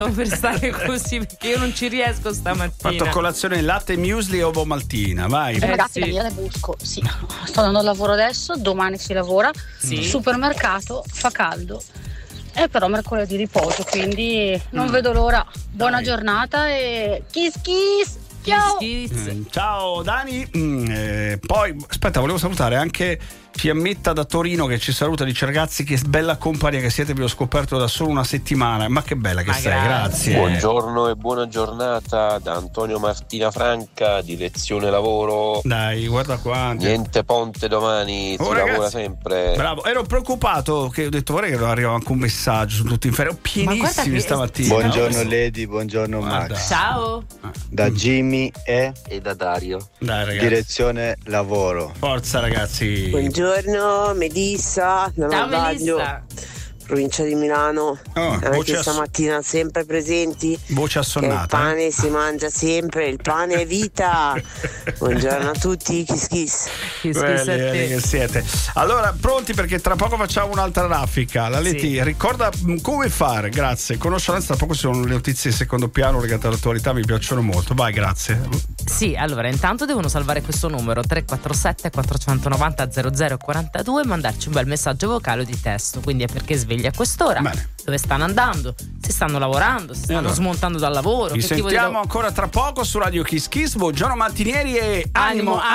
per stare così, perché io non ci riesco stamattina. Fatto colazione latte, muesli e ovo maltina, vai. Ragazzi, sì. Daniele Busco, sì, sto andando al lavoro adesso, domani si lavora, Sì. supermercato, fa caldo, però mercoledì riposo, quindi non vedo l'ora. Buona giornata e kiss kiss, ciao! Ciao Dani. Poi aspetta, volevo salutare anche Fiammetta da Torino che ci saluta, dice: ragazzi, che bella compagnia che siete, vi ho scoperto da solo una settimana, ma che bella che sei, grazie. Buongiorno e buona giornata da Antonio Martina Franca, direzione lavoro. Dai, guarda qua. Niente ponte domani, si ragazzi, lavora sempre. Bravo, ero preoccupato che ho detto vorrei che non arriva anche un messaggio, sono tutti in ferie, pienissimi stamattina. Buongiorno Lady, buongiorno Guarda. Max. Ciao. Da Jimmy e da Dario. Dai ragazzi, direzione lavoro. forza ragazzi. Buongiorno, Melissa, da Ciao Malvaglio, Melissa. provincia di Milano. Voce Anche stamattina sempre presenti. Voce Che il assonnata. pane si mangia sempre, il pane è vita. Buongiorno a tutti, kiss kiss. Belli che siete. Allora, pronti perché tra poco facciamo un'altra raffica. La Leti ricorda come fare, grazie. Conoscenza, tra poco ci sono le notizie di secondo piano legate all'attualità, mi piacciono molto. Vai, grazie. Sì, allora intanto devono salvare questo numero 347 490 0042 e mandarci un bel messaggio vocale o di testo, quindi è perché svegli a quest'ora. Bene. Dove stanno andando, se stanno lavorando, se stanno allora, smontando dal lavoro. Vi che tipo sentiamo ancora tra poco su Radio Kiss Kiss. Buongiorno mattinieri e animo